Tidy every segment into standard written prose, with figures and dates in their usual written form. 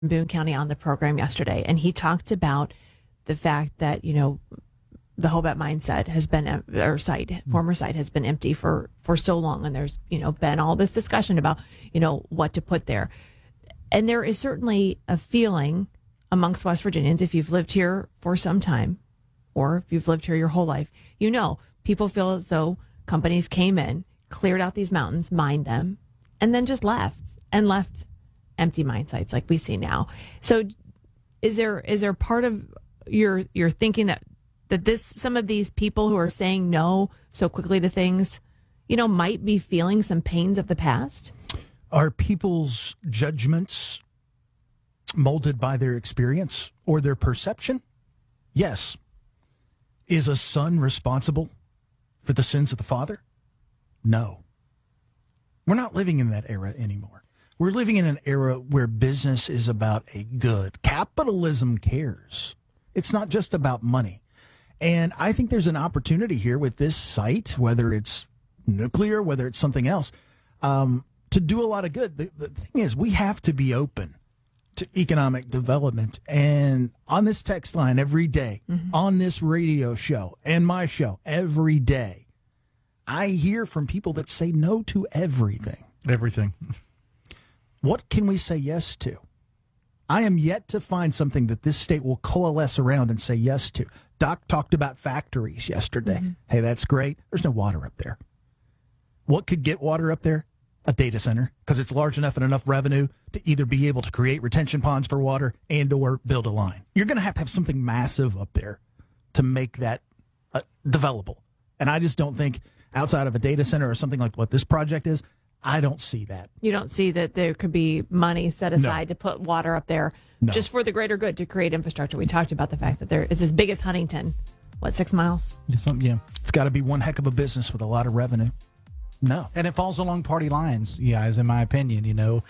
Boone County on the program yesterday, and he talked about the fact that, the Hobet mine site has been, former site has been empty for so long. And there's, been all this discussion about, what to put there. And there is certainly a feeling amongst West Virginians, if you've lived here for some time, or if you've lived here your whole life, people feel as though companies came in, cleared out these mountains, mined them, and then just left empty mine sites like we see now. So is there part of your thinking that some of these people who are saying no so quickly to things, might be feeling some pains of the past? Are people's judgments molded by their experience or their perception? Yes. Is a son responsible for the sins of the father? No. We're not living in that era anymore. We're living in an era where business is about a good. Capitalism cares. It's not just about money. And I think there's an opportunity here with this site, whether it's nuclear, whether it's something else, to do a lot of good. The thing is, we have to be open to economic development. And on this text line every day, on this radio show and my show every day, I hear from people that say no to everything. Everything. What can we say yes to? I am yet to find something that this state will coalesce around and say yes to. Doc talked about factories yesterday. Hey, that's great. There's no water up there. What could get water up there? A data center, because it's large enough and enough revenue to either be able to create retention ponds for water and or build a line. You're going to have something massive up there to make that developable. And I just don't think outside of a data center or something like what this project is, I don't see that. You don't see that there could be money set aside to put water up there just for the greater good to create infrastructure. We talked about the fact that there is as big as Huntington. 6 miles? Yeah. It's got to be one heck of a business with a lot of revenue. No. And it falls along party lines, guys, in my opinion.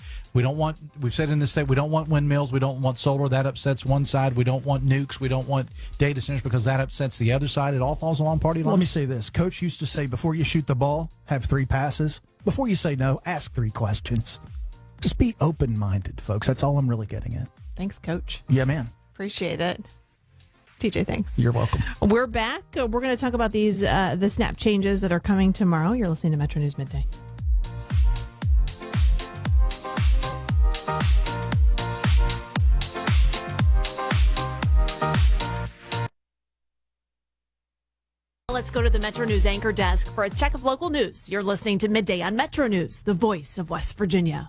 We've said in this state, we don't want windmills. We don't want solar. That upsets one side. We don't want nukes. We don't want data centers because that upsets the other side. It all falls along party lines. Let me say this. Coach used to say, before you shoot the ball, have 3 passes. Before you say no, ask 3 questions. Just be open-minded, folks. That's all I'm really getting at. Thanks, Coach. Yeah, man. Appreciate it. TJ, thanks. You're welcome. We're back. We're going to talk about these the snap changes that are coming tomorrow. You're listening to Metro News Midday. Let's go to the Metro News anchor desk for a check of local news. You're listening to Midday on Metro News, the voice of West Virginia.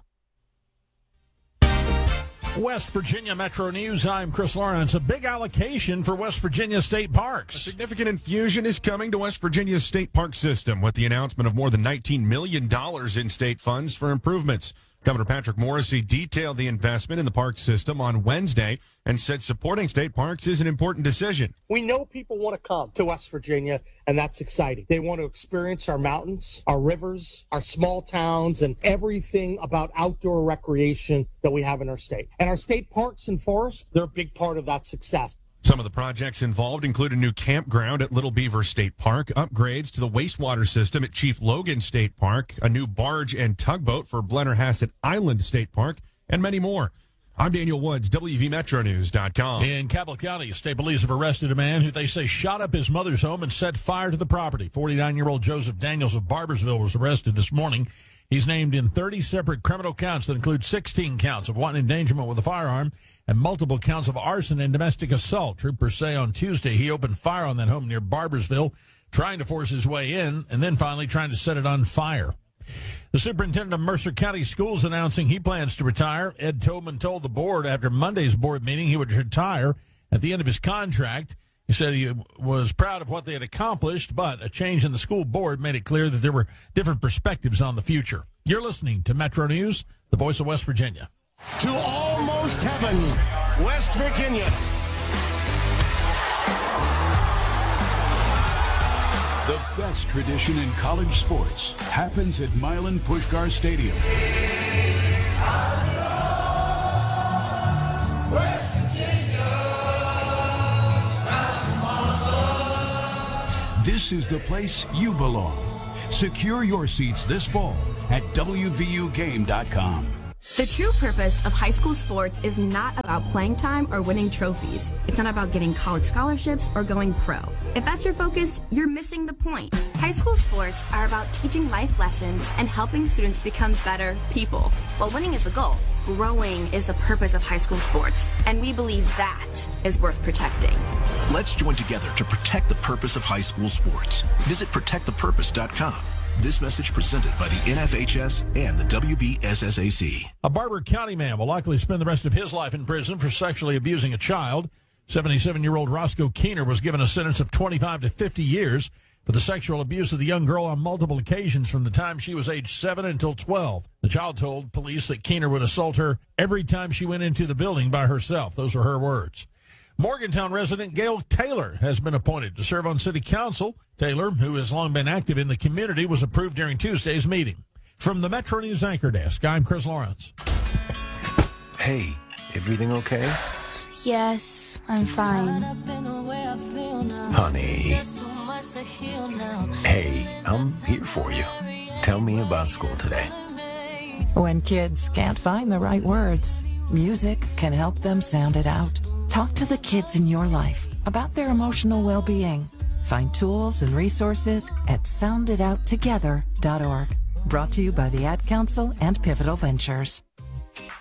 West Virginia Metro News, I'm Chris Lawrence. A big allocation for West Virginia state parks. A significant infusion is coming to West Virginia's state park system with the announcement of more than $19 million in state funds for improvements. Governor Patrick Morrisey detailed the investment in the park system on Wednesday and said supporting state parks is an important decision. We know people want to come to West Virginia, and that's exciting. They want to experience our mountains, our rivers, our small towns, and everything about outdoor recreation that we have in our state. And our state parks and forests, they're a big part of that success. Some of the projects involved include a new campground at Little Beaver State Park, upgrades to the wastewater system at Chief Logan State Park, a new barge and tugboat for Blennerhassett Island State Park, and many more. I'm Daniel Woods, WVMetroNews.com. In Cabell County, state police have arrested a man who they say shot up his mother's home and set fire to the property. 49-year-old Joseph Daniels of Barbersville was arrested this morning. He's named in 30 separate criminal counts that include 16 counts of wanton endangerment with a firearm and multiple counts of arson and domestic assault. Troopers say on Tuesday he opened fire on that home near Barbersville, trying to force his way in, and then finally trying to set it on fire. The superintendent of Mercer County Schools announcing he plans to retire. Ed Tobin told the board after Monday's board meeting he would retire at the end of his contract. He said he was proud of what they had accomplished, but a change in the school board made it clear that there were different perspectives on the future. You're listening to Metro News, the voice of West Virginia. To almost heaven, West Virginia. The best tradition in college sports happens at Milan Puskar Stadium. West Virginia. This is the place you belong. Secure your seats this fall at WVUGame.com. The true purpose of high school sports is not about playing time or winning trophies. It's not about getting college scholarships or going pro. If that's your focus, you're missing the point. High school sports are about teaching life lessons and helping students become better people. While winning is the goal, growing is the purpose of high school sports, and we believe that is worth protecting. Let's join together to protect the purpose of high school sports. Visit protectthepurpose.com. This message presented by the NFHS and the WBSSAC. A Barber County man will likely spend the rest of his life in prison for sexually abusing a child. 77-year-old Roscoe Keener was given a sentence of 25 to 50 years for the sexual abuse of the young girl on multiple occasions from the time she was age 7 until 12. The child told police that Keener would assault her every time she went into the building by herself. Those are her words. Morgantown resident Gail Taylor has been appointed to serve on city council. Taylor, who has long been active in the community, was approved during Tuesday's meeting. From the Metro News Anchor Desk, I'm Chris Lawrence. Hey, everything okay? Yes, I'm fine. Honey. Hey, I'm here for you. Tell me about school today. When kids can't find the right words, music can help them sound it out. Talk to the kids in your life about their emotional well-being. Find tools and resources at sounditouttogether.org. Brought to you by the Ad Council and Pivotal Ventures.